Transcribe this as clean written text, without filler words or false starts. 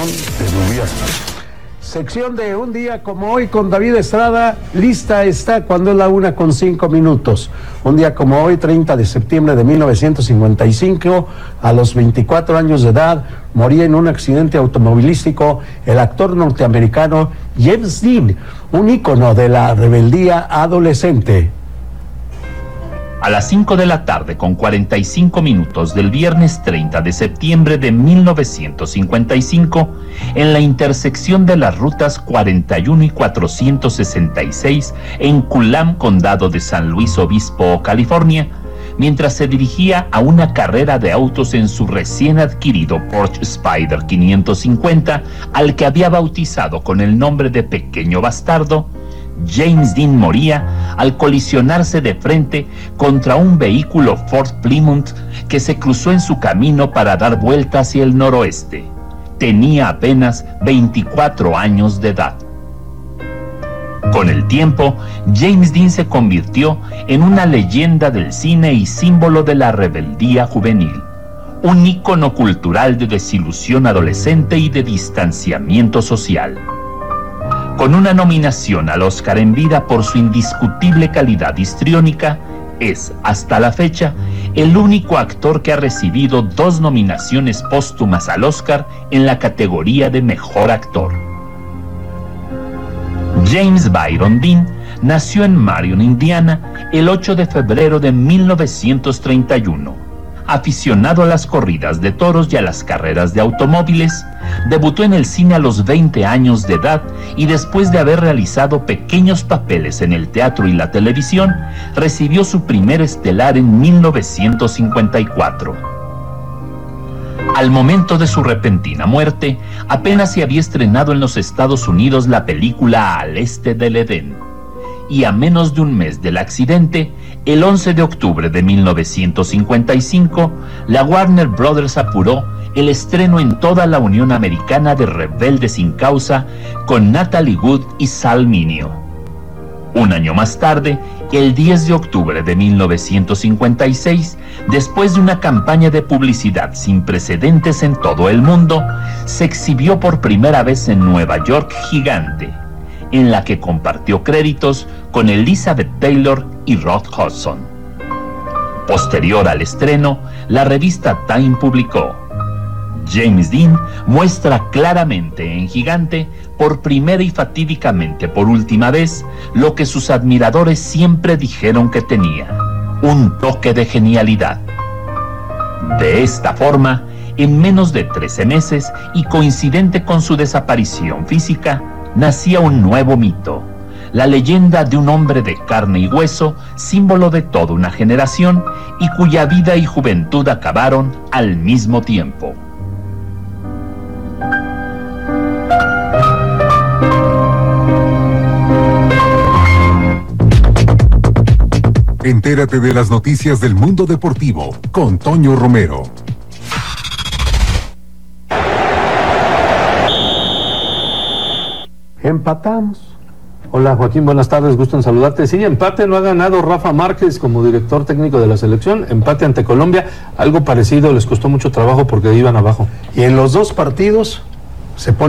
de lluvia. Sección de un día como hoy con David Estrada, lista está cuando es la 1:05. Un día como hoy, 30 de septiembre de 1955, a los 24 años de edad, moría en un accidente automovilístico el actor norteamericano James Dean, un ícono de la rebeldía adolescente. A las 5 de la tarde con 45 minutos del viernes 30 de septiembre de 1955, en la intersección de las rutas 41 y 466 en Culam, condado de San Luis Obispo, California, mientras se dirigía a una carrera de autos en su recién adquirido Porsche Spyder 550, al que había bautizado con el nombre de Pequeño Bastardo, James Dean moría al colisionarse de frente contra un vehículo Ford Plymouth que se cruzó en su camino para dar vuelta hacia el noroeste. Tenía apenas 24 años de edad. Con el tiempo, James Dean se convirtió en una leyenda del cine y símbolo de la rebeldía juvenil, un ícono cultural de desilusión adolescente y de distanciamiento social. Con una nominación al Oscar en vida por su indiscutible calidad histriónica, es, hasta la fecha, el único actor que ha recibido 2 nominaciones póstumas al Oscar en la categoría de Mejor Actor. James Byron Dean nació en Marion, Indiana, el 8 de febrero de 1931. Aficionado a las corridas de toros y a las carreras de automóviles, debutó en el cine a los 20 años de edad y después de haber realizado pequeños papeles en el teatro y la televisión, recibió su primer estelar en 1954. Al momento de su repentina muerte, apenas se había estrenado en los Estados Unidos la película Al Este del Edén. Y a menos de un mes del accidente, el 11 de octubre de 1955, la Warner Brothers apuró el estreno en toda la Unión Americana de Rebelde sin Causa con Natalie Wood y Sal Mineo. Un año más tarde, el 10 de octubre de 1956, después de una campaña de publicidad sin precedentes en todo el mundo, se exhibió por primera vez en Nueva York Gigante, en la que compartió créditos con Elizabeth Taylor y Rod Hudson. Posterior al estreno, la revista Time publicó: James Dean muestra claramente en Gigante, por primera y fatídicamente por última vez, lo que sus admiradores siempre dijeron que tenía: un toque de genialidad. De esta forma, en menos de 13 meses y coincidente con su desaparición física, nacía un nuevo mito, la leyenda de un hombre de carne y hueso, símbolo de toda una generación y cuya vida y juventud acabaron al mismo tiempo. Entérate de las noticias del mundo deportivo con Toño Romero. Empatamos. Hola Joaquín, buenas tardes, gusto en saludarte. Sí, empate, no ha ganado Rafa Márquez como director técnico de la selección, empate ante Colombia, algo parecido, les costó mucho trabajo porque iban abajo. Y en los 2 partidos se pone